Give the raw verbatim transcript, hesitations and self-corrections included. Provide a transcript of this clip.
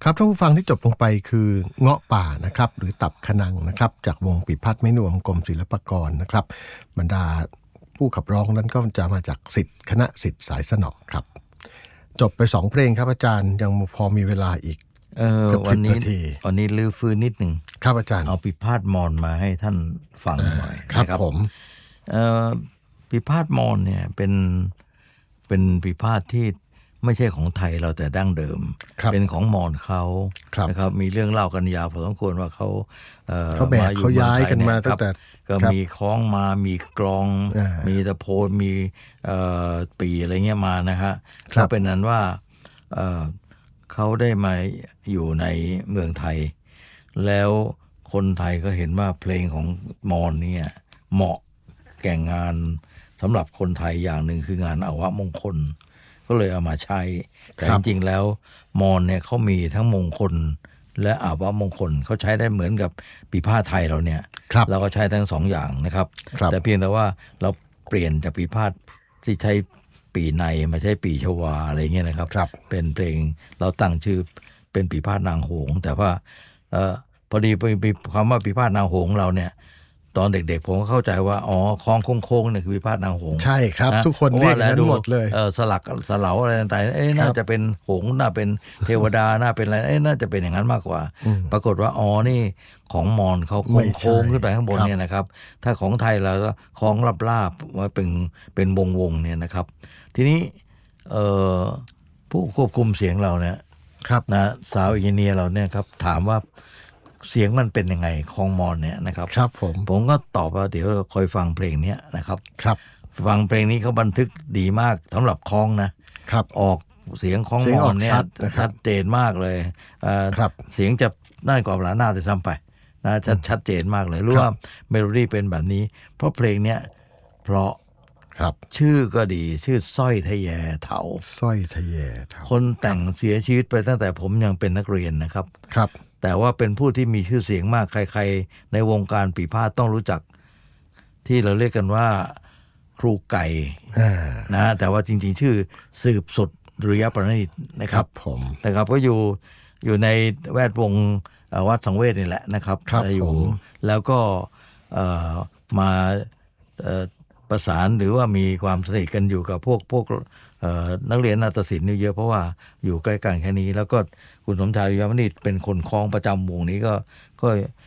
ครับท่านผู้ฟังที่จบลงไปคือเงาะป่านะครับหรือตับขนังนะครับจากวงปีพาดไม้นวมกรมศิลปากรนะครับบรรดาผู้ขับร้องนั้นก็จะมาจากศิษย์คณะศิษย์สายสนอครับจบไปสองเพลงครับอาจารย์ยังพอมีเวลาอีกเออวันนี้วันนี้ลื้อฟื้นนิดหนึ่งครับอาจารย์เอาปีพาดมอญมาให้ท่านฟังหน่อยครับผมเอ่อปีพาดมอญเนี่ยเป็นเป็นปีพาดที่ไม่ใช่ของไทยเราแต่ดั้งเดิมเป็นของมอญเขานะครับมีเรื่องเล่ากันยาวพอสมควรว่าเขาเขาแบกเขาย้ายกันมาตั้งแต่ก็มีคล้องมามีกลองมีตะโพนมีปีอะไรเงี้ยมานะฮะก็เป็นนั้นว่าเขาได้มาอยู่ในเมืองไทยแล้วคนไทยก็เห็นว่าเพลงของมอญเนี่ยเหมาะแก่งานสำหรับคนไทยอย่างหนึ่งคืองานอวมงคลก็เลยเอามาใช้แต่จริงๆแล้วมอญเนี่ยเขามีทั้งมงคลและอวมงคลเขาใช้ได้เหมือนกับปีพาดไทยเราเนี่ยเราก็ใช้ทั้งสองอย่างนะครับแต่เพียงแต่ว่าเราเปลี่ยนจากปีพาดที่ใช้ปีในมาใช้ปีชวาอะไรเงี้ยนะครับเป็นเพลงเราตั้งชื่อเป็นปีพาดนางหงส์แต่ว่าเออพอดีคำว่าปีพาดนางหงส์เราเนี่ยตอนเด็กๆผมก็เข้าใจว่าอ๋อคลองโค้งๆเนี่ยคือปีพาดนางหงส์ใช่ครับทุกคนเรียกนั้นหมดเลยเออสลักสเหลาอะไรต่างๆเอ้น่าจะเป็นหงส์น่าเป็นเทวดาน่าเป็นอะไรเอ้น่าจะเป็นอย่างนั้นมากกว่าปรากฏว่าอ๋อนี่ของมอญเขาโค้งๆขึ้นไปข้างบนเนี่ยนะครับถ้าของไทยเราก็คล้องลาบๆว่าเป็นเป็นวงๆเนี่ยนะครับทีนี้เอ่อผู้ควบคุมเสียงเราเนี่ยนะสาวอินเนียเราเนี่ยครับถามว่าเสียงมันเป็นยังไงของมอญเนี่ยนะครับครับผมผมก็ตอบว่าเดี๋ยวเราคอยฟังเพลงนี้นะครับครับฟังเพลงนี้เขาบันทึกดีมากสำหรับคล้องนะครับออกเสียงของมอญเนี่ยชัดเจนมากเลยเสียงจะน่ากว่าหลาหน้าจะซ้ำไปนะชัดชัดเจนมากเลยรู้ว่าเมโลดี้เป็นแบบนี้เพราะเพลงเนี้ยเพราะชื่อก็ดีชื่อสร้อยทะแยเถาสร้อยทะแยเถาคนแต่งเสียชีวิตไปตั้งแต่ผมยังเป็นนักเรียนนะครับครับแต่ว่าเป็นผู้ที่มีชื่อเสียงมากใครๆในวงการปีพาดต้องรู้จักที่เราเรียกกันว่าครูไก่นะแต่ว่าจริงๆชื่อสืบสุดดุริยประณีตนะครับผมนะครับก็อยู่อยู่ในแวดวงวัดสังเวชนี่แหละนะครับอยู่แล้วก็มาประสานหรือว่ามีความสนิทกันอยู่กับพวกพวกนักเรียนนาฏศิลป์นี่เยอะเพราะว่าอยู่ใกล้กันแค่นี้แล้วก็คุณสมชายดุริยประณีตเป็นคนคล้องประจำวงนี้ก็ก็